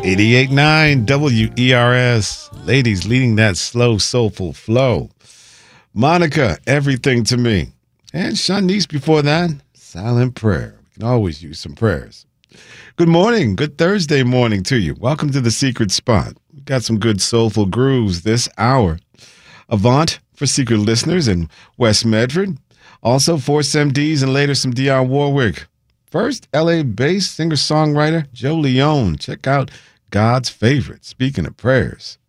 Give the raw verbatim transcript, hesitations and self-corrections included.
eighty-eight point nine W E R S. Ladies leading that slow, soulful flow. Monica, Everything to Me. And Shanice before that, Silent Prayer. We can always use some prayers. Good morning. Good Thursday morning to you. Welcome to The Secret Spot. We've got some good soulful grooves this hour. Avant for secret listeners in West Medford. Also, Force M Ds and later some Dionne Warwick. First, L A-based singer-songwriter Joe Leone. Check out God's Favorite. Speaking of prayers.